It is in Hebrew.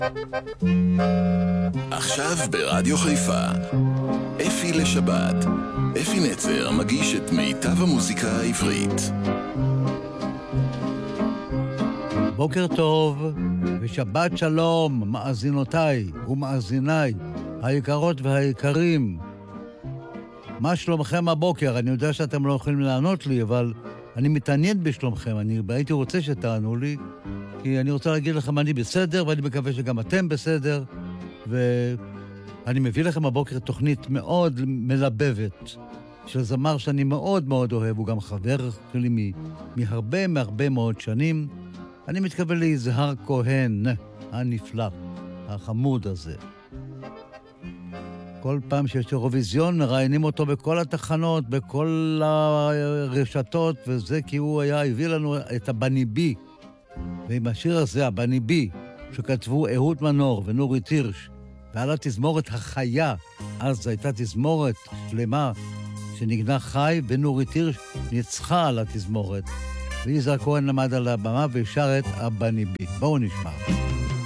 עכשיו ברדיו חיפה, אפי לשבת. אפי נצר מגיש את מיטב המוזיקה העברית. בוקר טוב ושבת שלום, מאזינותיי ומאזיניי היקרות והיקרים. מה שלומכם הבוקר? אני יודע שאתם לא יכולים לענות לי, אבל אני מתעניין בשלומכם. אני הייתי רוצה שתענו לי, כי אני רוצה להגיד לכם אני בסדר, ואני מקווה שגם אתם בסדר. ואני מביא לכם הבוקר תוכנית מאוד מלבבת של זמר שאני מאוד מאוד אוהב, הוא גם חבר שלי מהרבה מאוד שנים. אני מתכוון ליזהר כהן הנפלא, החמוד הזה. כל פעם שיש אירוויזיון מראיינים אותו בכל התחנות, בכל הרשתות, וזה כי הוא הביא לנו את הבניבי. ועם השיר הזה, הבניבי, שכתבו אהוד מנור ונורית הירש, ועל התזמורת החיה, אז הייתה תזמורת שלמה שנגנה חי, ונורית הירש ניצחה על התזמורת. ויזהר כהן עמד על הבמה ושר את הבניבי. בואו נשמע.